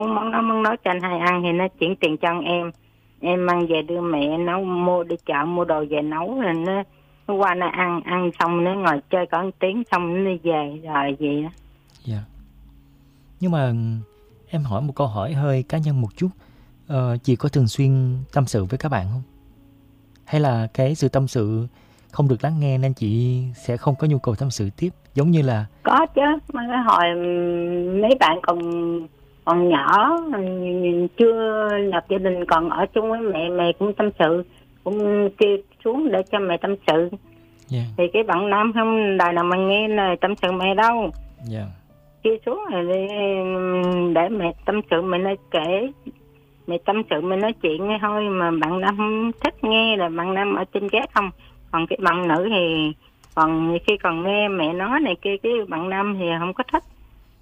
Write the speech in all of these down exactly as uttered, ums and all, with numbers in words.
món đó món đó cho anh hai ăn thì nó chuyển tiền cho em. Em mang về đưa mẹ nấu, mua đi chợ mua đồ về nấu, rồi nó, nó qua nó ăn, ăn xong nó ngồi chơi có một tiếng xong nó đi về rồi vậy đó. Dạ. Nhưng mà em hỏi một câu hỏi hơi cá nhân một chút. Ờ, chị có thường xuyên tâm sự với các bạn không? Hay là cái sự tâm sự không được lắng nghe nên chị sẽ không có nhu cầu tâm sự tiếp? Giống như là... Có chứ, mà cái hồi mấy bạn còn còn nhỏ, chưa lập gia đình, còn ở chung với mẹ, mẹ cũng tâm sự, cũng kêu xuống để cho mẹ tâm sự. Yeah. Thì cái bạn nam không đời nào mà nghe lời tâm sự mẹ đâu. Yeah. Kêu xuống rồi để, để mẹ tâm sự, mẹ nói kể, mẹ tâm sự mẹ nói chuyện nghe thôi, mà bạn nam không thích nghe, là bạn nam ở trên gác không. Còn cái bạn nữ thì còn khi còn nghe mẹ nói này kia, cái bạn nam thì không có thích.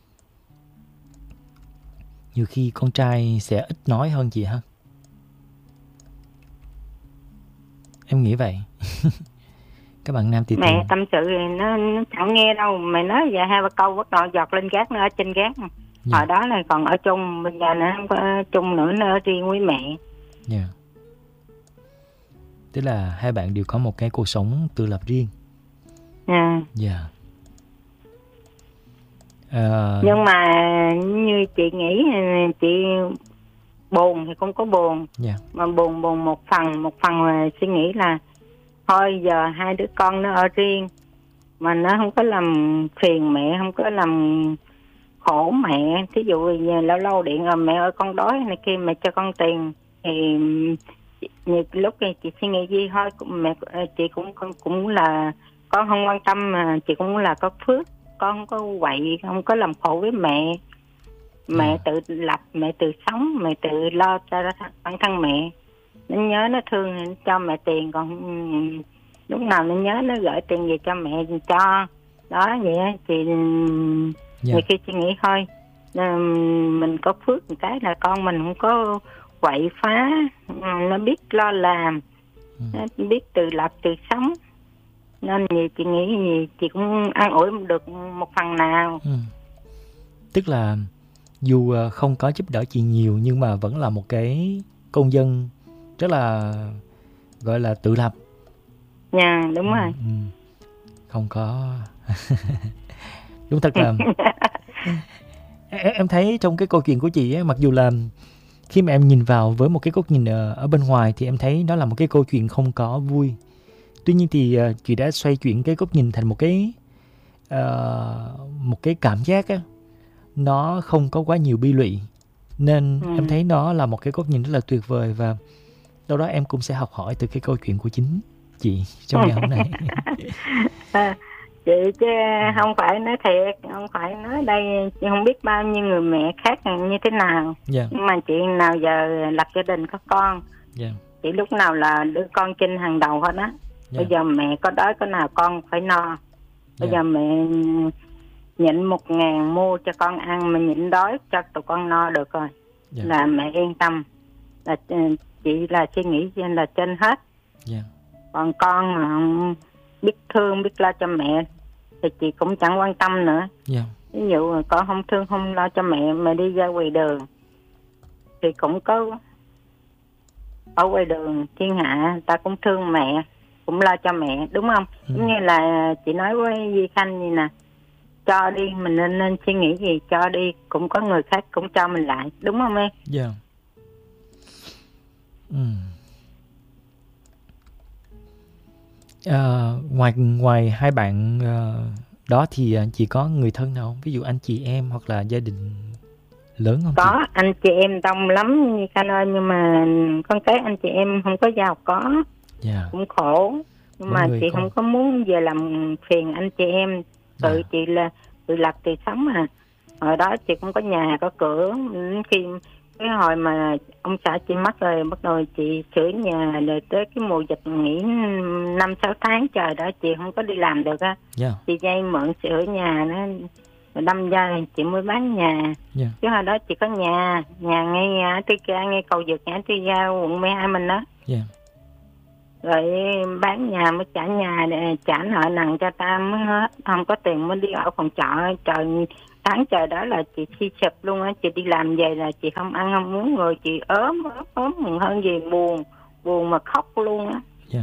Nhiều khi con trai sẽ ít nói hơn chị ha. Em nghĩ vậy. Các bạn nam thì mẹ thường... tâm sự thì nó, nó chẳng nghe đâu. Mẹ nói vậy hai ba câu bắt đầu giọt lên gác, nó ở trên gác. Yeah. Hồi đó là còn ở chung, bây giờ nó không có chung nữa, nó ở riêng với mẹ. Yeah. Tức là hai bạn đều có một cái cuộc sống tự lập riêng. Yeah. Yeah. Uh... Nhưng mà như chị nghĩ, chị buồn thì cũng có buồn. Yeah. Mà buồn buồn một phần, một phần là suy nghĩ là thôi giờ hai đứa con nó ở riêng, mà nó không có làm phiền mẹ, không có làm khổ mẹ. Thí dụ như lâu lâu điện rồi mẹ ơi con đói này kia, mẹ cho con tiền, thì nhiều lúc thì chị suy nghĩ gì thôi, mẹ chị cũng cũng, cũng là con không quan tâm, mà chị cũng là có phước, con không có quậy, không có làm khổ với mẹ. Mẹ yeah. tự lập, mẹ tự sống, mẹ tự lo cho bản thân mẹ. Nó nhớ nó thương nó cho mẹ tiền, còn lúc nào nó nhớ nó gửi tiền về cho mẹ cho. Đó vậy thì nhiều yeah. khi suy nghĩ thôi, mình có phước một cái là con mình không có quậy phá, nó biết lo làm, ừ. nó biết tự lập tự sống, nên gì chị nghĩ gì chị cũng an ủi được một phần nào. Ừ. Tức là dù không có giúp đỡ chị nhiều nhưng mà vẫn là một cái công dân rất là gọi là tự lập. Dạ, yeah, đúng ừ, rồi. Ừ. Không có... Đúng thật là... Em thấy trong cái câu chuyện của chị ấy, mặc dù là khi mà em nhìn vào với một cái góc nhìn ở, ở bên ngoài thì em thấy đó là một cái câu chuyện không có vui. Tuy nhiên thì uh, chị đã xoay chuyển cái góc nhìn thành một cái uh, một cái cảm giác á, nó không có quá nhiều bi lụy. Nên ừ. em thấy nó là một cái góc nhìn rất là tuyệt vời, và đâu đó em cũng sẽ học hỏi từ cái câu chuyện của chính chị trong ngày hôm nay. À, chị chứ không phải nói thiệt, không phải nói đây, chị không biết bao nhiêu người mẹ khác như thế nào. Yeah. Nhưng mà chị nào giờ lập gia đình có con, yeah. chị lúc nào là đứa con trên hàng đầu hết á. Yeah. Bây giờ mẹ có đói có nào con phải no. Bây yeah. giờ mẹ nhịn một ngàn mua cho con ăn, mà nhịn đói cho tụi con no được rồi, yeah. là mẹ yên tâm. Là chị là suy nghĩ là trên hết. Yeah. Còn con mà biết thương, biết lo cho mẹ thì chị cũng chẳng quan tâm nữa. Yeah. Ví dụ con không thương, không lo cho mẹ, mà đi ra ngoài đường thì cũng có ở ngoài đường thiên hạ, ta cũng thương mẹ, cũng lo cho mẹ, đúng không? Ừ. Giống như là chị nói với Di Khanh gì nè, cho đi, mình nên, nên suy nghĩ gì cho đi, cũng có người khác cũng cho mình lại, đúng không em? Dạ. Yeah. Ừ. À, ngoài ngoài hai bạn uh, đó thì chị có người thân nào không? Ví dụ anh chị em hoặc là gia đình lớn không? Có, chị? anh chị em đông lắm như Khanh ơi, nhưng mà con cái anh chị em không có giàu có. Yeah. Cũng khổ. Nhưng Mỗi mà chị có... không có muốn về làm phiền anh chị em. Tự yeah. chị là tự lập tự sống mà. Hồi đó chị cũng có nhà có cửa. Khi cái hồi mà ông xã chị mất rồi, bắt đầu chị sửa nhà, rồi tới cái mùa dịch nghỉ năm sáu tháng trời đó chị không có đi làm được á. Yeah. Chị dây mượn sửa nhà nó, rồi đâm ra chị mới bán nhà. Yeah. Chứ hồi đó chị có nhà, nhà ngay ngã tư ca, ngay cầu vượt ngã tư ga quận mười hai mình đó. Yeah. Rồi bán nhà mới trả nhà để trả nợ nần cho ta mới hết, không có tiền mới đi ở phòng trọ. Trời, tháng trời đó là chị suy sụp luôn á. Chị đi làm về là chị không ăn không uống, người chị ốm ốm ốm hơn gì, buồn buồn mà khóc luôn á. Dạ.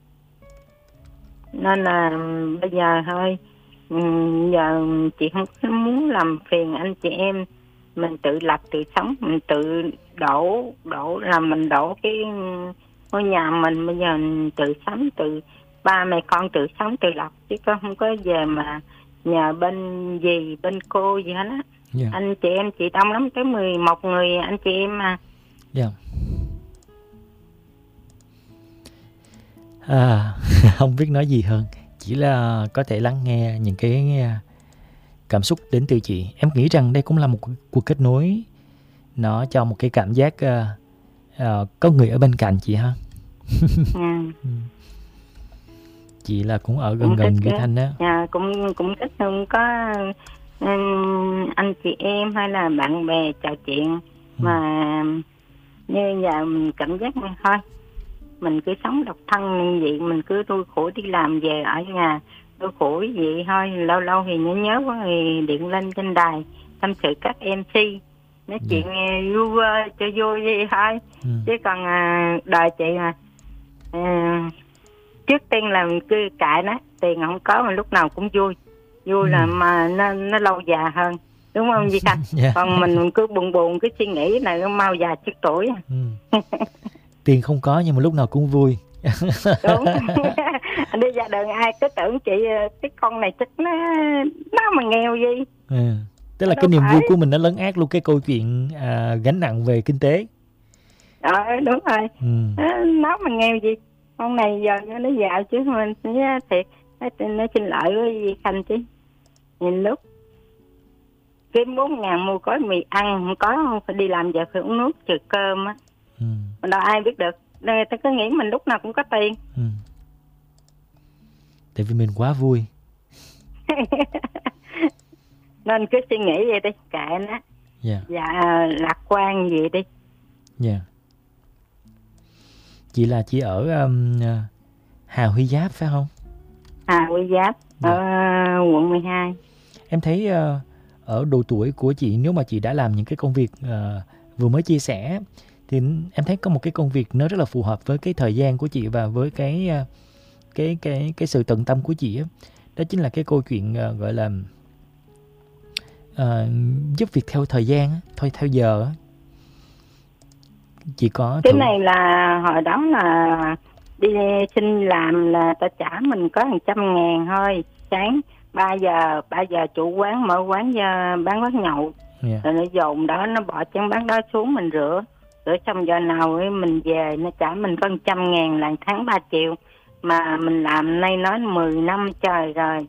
Nên là bây giờ thôi, giờ chị không muốn làm phiền anh chị em, mình tự lập tự sống, mình tự đổ đổ là mình đổ cái ngôi nhà mình, bây giờ mình tự sống, tự ba mẹ con tự sống tự lập, chứ con không có về mà nhờ bên gì bên cô gì hết á. Dạ. Anh chị em chị đông lắm, tới mười một người anh chị em mà. Dạ. À, không biết nói gì hơn, chỉ là có thể lắng nghe những cái cảm xúc đến từ chị. Em nghĩ rằng đây cũng là một cuộc kết nối, nó cho một cái cảm giác uh, uh, có người ở bên cạnh chị ha. Ừ. Chị là cũng ở gần cũng gần với Thanh đó. Dạ, cũng cũng thích không có um, anh chị em hay là bạn bè trò chuyện. Ừ. Mà như giờ mình cảm giác này thôi, mình cứ sống độc thân như vậy, mình cứ đau khổ đi làm về ở nhà đau khổ vậy thôi. Lâu lâu thì nhớ nhớ quá thì điện lên trên đài tâm sự các em xê nói chuyện yeah. vui cho vui vậy thôi. Ừ. Chứ còn đời chị mà à, trước tiên là mình cứ cãi nó, tiền không có mà lúc nào cũng vui vui. Ừ. Là mà nó, nó lâu già hơn, đúng không Di Thanh? Yeah. Còn mình, mình cứ buồn buồn cứ suy nghĩ là nó mau già trước tuổi. Ừ. Tiền không có nhưng mà lúc nào cũng vui. Đúng. Đi ra đường ai cứ tưởng chị cái con này chắc nó nó mà nghèo gì. À, tức là đâu cái niềm phải. Vui của mình nó lấn át luôn cái câu chuyện à, gánh nặng về kinh tế. Ờ đúng rồi. Ừ. Nó mà nghèo gì, con này giờ nó giàu chứ mình thiệt nó xin lợi với gì Khanh chứ. Nhìn lúc kiếm bốn ngàn mua gói mì ăn không có, không phải đi làm giờ phải uống nước trừ cơm á. Ừ. Đâu ai biết được, người ta cứ nghĩ mình lúc nào cũng có tiền. Ừ. Tại vì mình quá vui. Nên cứ suy nghĩ vậy đi, kệ nó. Yeah. Dạ, lạc quan vậy đi. Dạ. Yeah. Chị là chị ở um, Hà Huy Giáp phải không? Hà Huy Giáp, yeah. Ở uh, quận mười hai. Em thấy uh, ở độ tuổi của chị, nếu mà chị đã làm những cái công việc uh, vừa mới chia sẻ, thì em thấy có một cái công việc nó rất là phù hợp với cái thời gian của chị và với cái cái cái cái sự tận tâm của chị á. Đó chính là cái câu chuyện uh, gọi là uh, giúp việc theo thời gian á, thôi theo giờ á. Chị có cái thử... này là hồi đó là đi xin làm là ta trả mình có một trăm ngàn thôi. Sáng ba giờ ba giờ chủ quán mở quán bán quán nhậu. Yeah. Rồi nó dồn đó, nó bỏ chén bát đó xuống mình rửa rửa xong giờ nào ấy mình về nó trả mình có một trăm ngàn là tháng ba triệu. Mà mình làm nay nói mười năm trời rồi,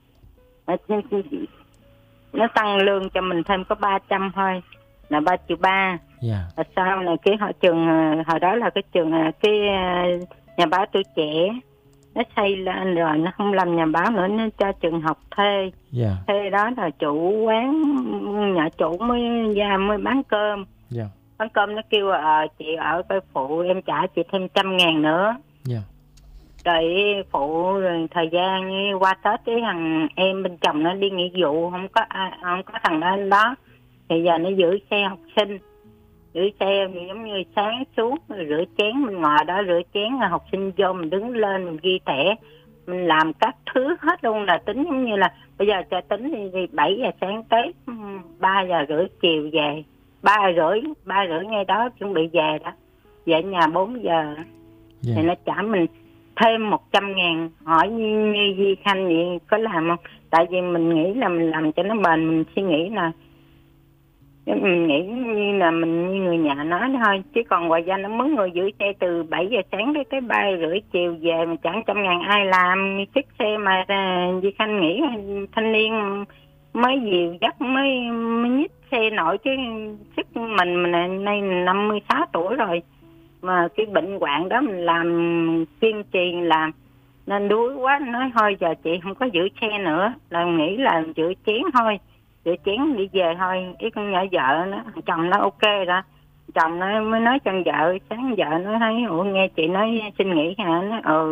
nó tăng lương cho mình thêm có ba trăm thôi, là ba triệu ba. Yeah. Và sau này cái họ trường hồi đó là cái trường cái nhà báo Tuổi Trẻ nó xây lên rồi nó không làm nhà báo nữa, nó cho trường học thuê. Yeah. Thuê đó là chủ quán nhà chủ mới ra mới bán cơm. Yeah. Bán cơm nó kêu ờ chị ở cái phụ em trả chị thêm trăm ngàn nữa. Yeah. Rồi phụ rồi thời gian qua Tết cái thằng em bên chồng nó đi nghỉ vụ, không có không có thằng đó đó thì giờ nó giữ xe học sinh, giữ xe giống như sáng xuống rồi rửa chén, mình ngồi đó rửa chén rồi học sinh vô mình đứng lên mình ghi thẻ, mình làm các thứ hết luôn, là tính giống như là bây giờ cho tính thì, thì bảy giờ sáng tới ba giờ rưỡi chiều về, ba rưỡi ba rưỡi ngay đó chuẩn bị về đó, về nhà bốn giờ. Yeah. Thì nó trả mình thêm một trăm ngàn. Hỏi như, như Di Khanh vậy có làm không? Tại vì mình nghĩ là mình làm cho nó bền, mình suy nghĩ là mình nghĩ như là mình như người nhà nói thôi, chứ còn ngoài ra nó mướn người giữ xe từ bảy giờ sáng đến tới ba rưỡi chiều về mà chẳng trăm ngàn ai làm chiếc xe mà Di Khanh nghĩ thanh niên mới dìu dắt mới, mới nhích xe nổi, chứ sức mình mình nay năm mươi sáu tuổi rồi mà cái bệnh hoạn đó mình làm kiên trì làm nên đuối quá, nói thôi giờ chị không có giữ xe nữa, là nghĩ là giữ chén thôi, giữ chén đi về thôi. Ý con nhỏ vợ nó chồng nó ok đó, chồng nó mới nói cho vợ, sáng vợ nó thấy ủa nghe chị nói xin nghỉ hả, nó ừ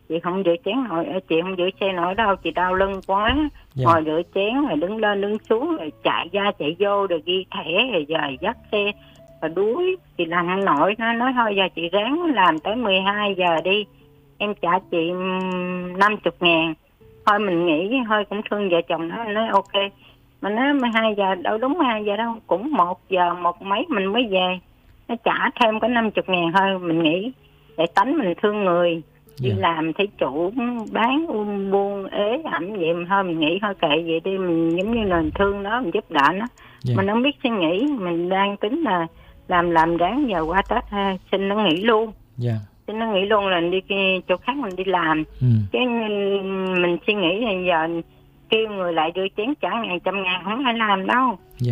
chị không rửa chén nổi, chị không rửa xe nổi đâu, chị đau lưng quá. Dạ. Ngồi rửa chén rồi đứng lên đứng xuống rồi chạy ra chạy vô rồi ghi thẻ rồi giờ dắt xe rồi đuối, chị làm không nổi. Nó nói thôi giờ chị ráng làm tới mười hai giờ đi, em trả chị năm mươi ngàn. Thôi mình nghĩ thôi cũng thương vợ chồng nó, nói ok. Mà nói mười hai giờ đâu đúng mười hai giờ đâu, cũng một giờ một mấy mình mới về. Nó trả thêm có năm mươi ngàn thôi. Mình nghĩ để tánh mình thương người, đi Dạ. làm thấy chủ bán um, buôn ế ẩm vậy mà thôi mình nghĩ thôi kệ vậy đi, mình giống như là mình thương nó, mình giúp đỡ nó. Dạ. Mình không biết suy nghĩ, mình đang tính là làm làm đáng giờ qua Tết ha, xin nó nghỉ luôn. Dạ. Xin nó nghỉ luôn là đi cái chỗ khác mình đi làm. Ừ. Cái mình suy nghĩ là giờ kêu người lại đưa chén trả ngàn trăm ngàn không ai làm đâu. Dạ.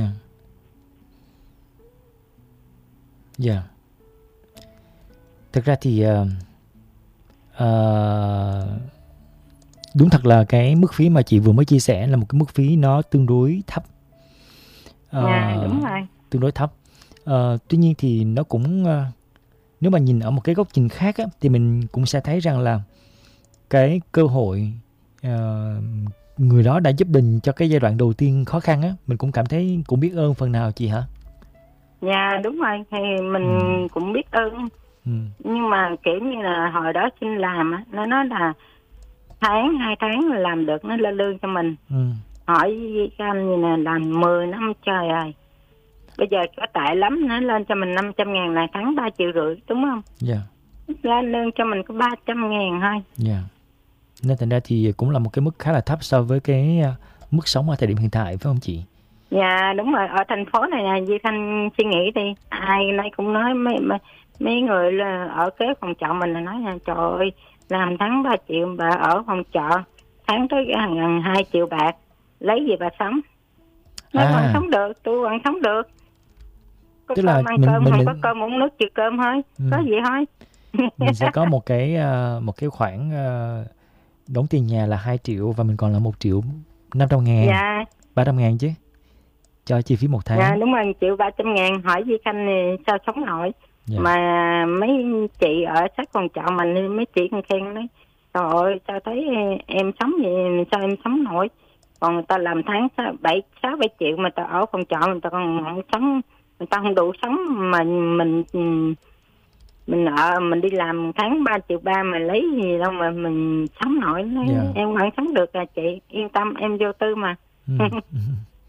Dạ. Thực ra thì uh, uh, đúng thật là cái mức phí mà chị vừa mới chia sẻ là một cái mức phí nó tương đối thấp. Uh, Dạ đúng rồi. Tương đối thấp. Uh, tuy nhiên thì nó cũng uh, nếu mà nhìn ở một cái góc nhìn khác á, thì mình cũng sẽ thấy rằng là cái cơ hội uh, người đó đã giúp mình cho cái giai đoạn đầu tiên khó khăn á, mình cũng cảm thấy cũng biết ơn phần nào chị hả? Dạ đúng rồi, thì mình Ừ. cũng biết ơn. Ừ. Nhưng mà kiểu như là hồi đó xin làm á, nó nói là tháng hai tháng là làm được, nó lên lương cho mình. Ừ. Hỏi với anh như là làm mười năm trời ơi, bây giờ có tệ lắm nó lên cho mình năm trăm ngàn là tháng ba triệu rưỡi đúng không? Dạ. Lên lương cho mình có ba trăm ngàn thôi. Dạ. Nên thành ra thì cũng là một cái mức khá là thấp so với cái uh, mức sống ở thời điểm hiện tại, phải không chị? Dạ đúng rồi, ở thành phố này nè, Duy Thanh suy nghĩ đi, ai nay cũng nói mấy mấy, mấy người là ở kế phòng trọ mình là nói là trời ơi, làm tháng ba triệu bà ở phòng trọ, tháng tới gần hai triệu bạc, lấy gì bà sống? Nói À. còn sống được, tôi còn sống được. Có Tức cơm là ăn mình- cơm, mình- không mình- có cơm uống nước chịu cơm thôi, Ừ. có gì thôi. Mình sẽ có một cái uh, một cái khoản uh, đóng tiền nhà là hai triệu và mình còn là một triệu năm trăm ngàn, Dạ, ba trăm ngàn chứ, cho chi phí một tháng. dạ đúng rồi, một triệu ba trăm ngàn, hỏi Duy Khanh thì sao sống nổi. Dạ. Mà mấy chị ở sát phòng trọ mình, mấy chị còn khen đấy, trời ơi sao thấy em sống vậy, sao em sống nổi. Còn người ta làm tháng bảy sáu bảy triệu mà ta ở phòng trọ người ta còn không sống, người ta không đủ sống mà mình mình ở mình đi làm tháng ba triệu ba mà lấy gì đâu mà mình sống nổi. Nói, Dạ. em vẫn sống được à chị, yên tâm em vô tư mà. Ừ. Ừ.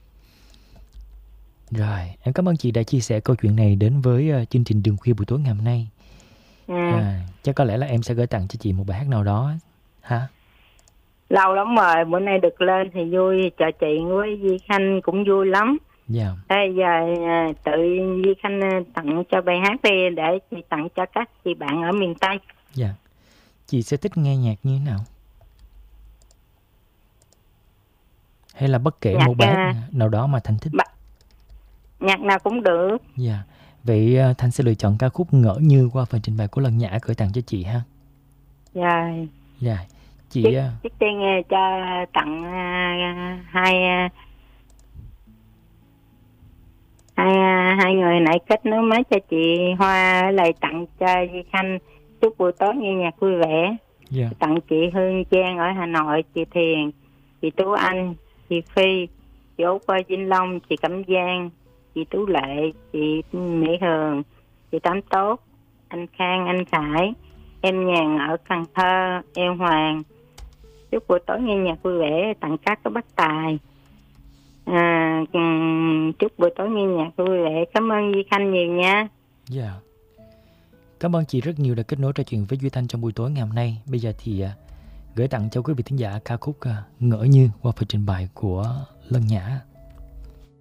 Rồi, em cảm ơn chị đã chia sẻ câu chuyện này đến với uh, chương trình Đường Khuya buổi tối ngày hôm nay. À, À, chắc có lẽ là em sẽ gửi tặng cho chị một bài hát nào đó hả? lâu lắm rồi, bữa nay được lên thì vui, chợ chị với Duy Khanh cũng vui lắm. Dạ. Bây giờ à, tự Duy Khanh à, tặng cho bài hát đi để chị tặng cho các chị bạn ở miền Tây. Dạ. Chị sẽ thích nghe nhạc như thế nào? Hay là bất kể Nhạc, một bài hát à, nào đó mà Thành thích? Ba- nhạc nào cũng được. Dạ. Vậy uh, Thành sẽ lựa chọn ca khúc Ngỡ Như qua phần trình bày của Lân Nhã gửi tặng cho chị ha. Dạ. Dạ. Chị Trước, uh, trước tiên à, cho tặng à, hai à, hai à, hai người nãy kết nối máy cho chị Hoa, lại tặng cho Duy Khanh. Chúc buổi tối nghe nhạc vui vẻ. dạ. Tặng chị Hương Trang ở Hà Nội, chị Thiền, chị Tú Anh, chị Phi, chị Út ở Vĩnh Long, chị Cẩm Giang, chị Tú Lệ, chị Mỹ Hường, chị Tám Tốt, anh Khang, anh Khải, em Nhàn ở Cần Thơ, em Hoàng. Chúc buổi tối nghe nhạc vui vẻ, tặng các cái bác tài. À, ừm, chúc buổi tối nghe nhạc vui vẻ. Cảm ơn Duy Khanh nhiều nha. Dạ. Cảm ơn chị rất nhiều đã kết nối trò chuyện với Duy Thanh trong buổi tối ngày hôm nay. Bây giờ thì uh, gửi tặng cho quý vị thính giả ca khúc uh, Ngỡ Như qua phần trình bày của Lân Nhã.